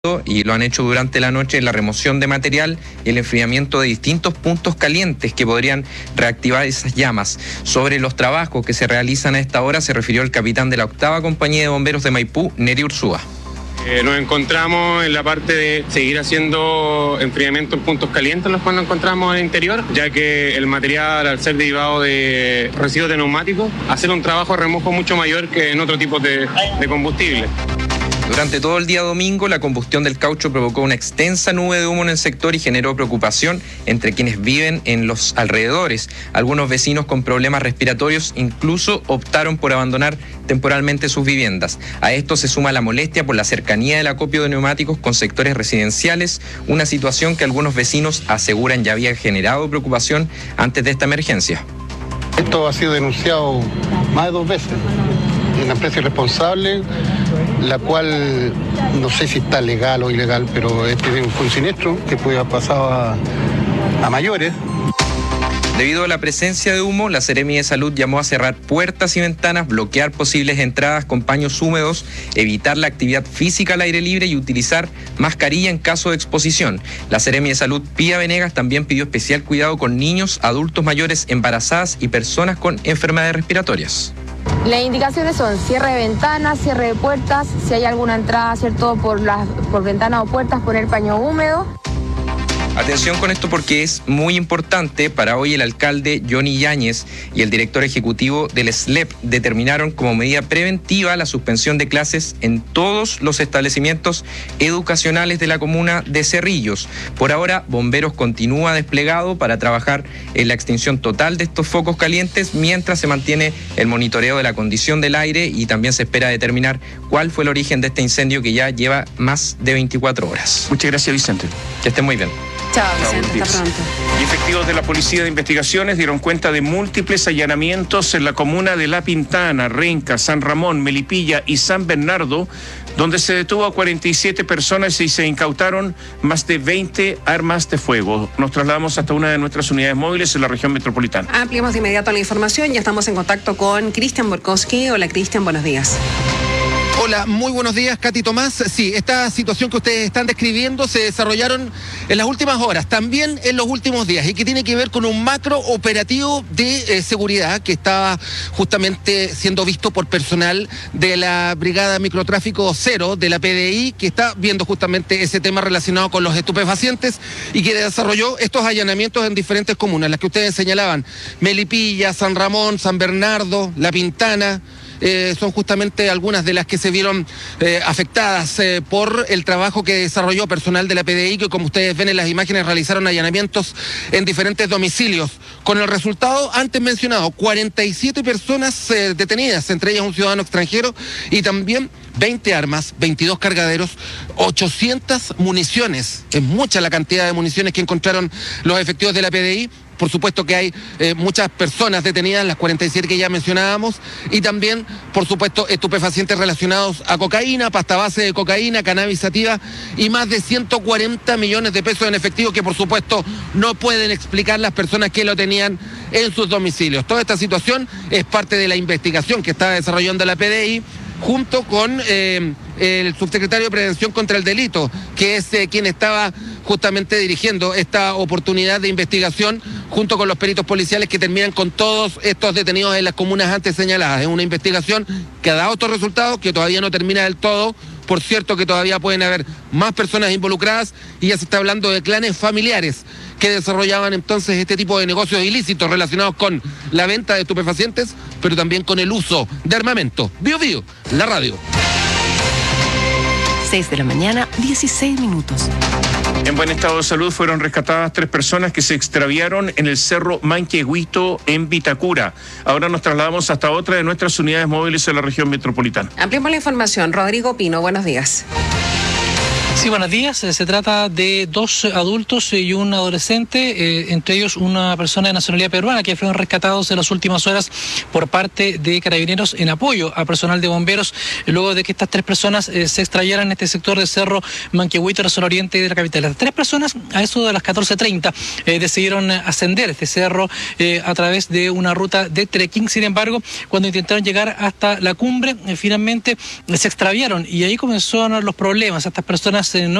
y lo han hecho durante la noche, la remoción de material y el enfriamiento de distintos puntos calientes que podrían reactivar esas llamas. Sobre los trabajos que se realizan a esta hora se refirió el capitán de la 8ª Compañía de Bomberos de Maipú, Neri Ursúa. Nos encontramos en la parte de seguir haciendo enfriamiento en puntos calientes, los cuales nos encontramos en el interior, ya que el material, al ser derivado de residuos de neumáticos, hacer un trabajo de remojo mucho mayor que en otro tipo de combustible. Durante todo el día domingo, la combustión del caucho provocó una extensa nube de humo en el sector y generó preocupación entre quienes viven en los alrededores. Algunos vecinos con problemas respiratorios incluso optaron por abandonar temporalmente sus viviendas. A esto se suma la molestia por la cercanía del acopio de neumáticos con sectores residenciales, una situación que algunos vecinos aseguran ya había generado preocupación antes de esta emergencia. Esto ha sido denunciado más de 2 veces. Una empresa irresponsable, la cual no sé si está legal o ilegal, pero fue un siniestro que puede haber pasado a mayores. Debido a la presencia de humo, la Seremi de Salud llamó a cerrar puertas y ventanas, bloquear posibles entradas con paños húmedos, evitar la actividad física al aire libre y utilizar mascarilla en caso de exposición. La Seremi de Salud, Pía Venegas, también pidió especial cuidado con niños, adultos mayores, embarazadas y personas con enfermedades respiratorias. Las indicaciones son cierre de ventanas, cierre de puertas, si hay alguna entrada, ¿cierto?, por ventanas o puertas, poner paño húmedo. Atención con esto porque es muy importante. Para hoy el alcalde Johnny Yáñez y el director ejecutivo del SLEP determinaron como medida preventiva la suspensión de clases en todos los establecimientos educacionales de la comuna de Cerrillos. Por ahora, Bomberos continúa desplegado para trabajar en la extinción total de estos focos calientes mientras se mantiene el monitoreo de la condición del aire y también se espera determinar cuál fue el origen de este incendio que ya lleva más de 24 horas. Muchas gracias, Vicente. Que estén muy bien. Chao, Vicente, hasta pronto. Y efectivos de la Policía de Investigaciones dieron cuenta de múltiples allanamientos en la comuna de La Pintana, Renca, San Ramón, Melipilla y San Bernardo, donde se detuvo a 47 personas y se incautaron más de 20 armas de fuego. Nos trasladamos hasta una de nuestras unidades móviles en la región metropolitana. Ampliamos de inmediato la información. Ya estamos en contacto con Cristian Borkowski. Hola, Cristian, buenos días. Hola, muy buenos días, Katy Tomás. Sí, esta situación que ustedes están describiendo se desarrollaron en las últimas horas, también en los últimos días, y que tiene que ver con un macro operativo de seguridad que estaba justamente siendo visto por personal de la Brigada Microtráfico Cero de la PDI, que está viendo justamente ese tema relacionado con los estupefacientes y que desarrolló estos allanamientos en diferentes comunas, las que ustedes señalaban: Melipilla, San Ramón, San Bernardo, La Pintana. Son justamente algunas de las que se vieron afectadas por el trabajo que desarrolló personal de la PDI, que como ustedes ven en las imágenes realizaron allanamientos en diferentes domicilios. Con el resultado antes mencionado, 47 personas detenidas, entre ellas un ciudadano extranjero, y también 20 armas, 22 cargaderos, 800 municiones. Es mucha la cantidad de municiones que encontraron los efectivos de la PDI. Por supuesto que hay muchas personas detenidas, las 47 que ya mencionábamos, y también, por supuesto, estupefacientes relacionados a cocaína, pasta base de cocaína, cannabis sativa y más de 140 millones de pesos en efectivo que, por supuesto, no pueden explicar las personas que lo tenían en sus domicilios. Toda esta situación es parte de la investigación que está desarrollando la PDI junto con el subsecretario de Prevención contra el Delito, que es quien estaba justamente dirigiendo esta oportunidad de investigación junto con los peritos policiales que terminan con todos estos detenidos en las comunas antes señaladas. Es una investigación que ha dado otros resultados, que todavía no termina del todo. Por cierto, que todavía pueden haber más personas involucradas y ya se está hablando de clanes familiares que desarrollaban entonces este tipo de negocios ilícitos relacionados con la venta de estupefacientes, pero también con el uso de armamento. Bio Bio, la radio. 6 de la mañana, 16 minutos. En buen estado de salud fueron rescatadas 3 personas que se extraviaron en el Cerro Manquehuito en Vitacura. Ahora nos trasladamos hasta otra de nuestras unidades móviles en la región metropolitana. Ampliamos la información. Rodrigo Pino, buenos días. Sí, buenos días. Se trata de 2 adultos y un adolescente, entre ellos una persona de nacionalidad peruana que fueron rescatados en las últimas horas por parte de Carabineros en apoyo a personal de bomberos, luego de que estas 3 personas se extrayeran en este sector del Cerro Manquehuito, en la zona oriente de la capital. Las 3 personas, a eso de las 14:30, decidieron ascender este cerro a través de una ruta de trekking. Sin embargo, cuando intentaron llegar hasta la cumbre, finalmente se extraviaron y ahí comenzaron los problemas. Estas personas no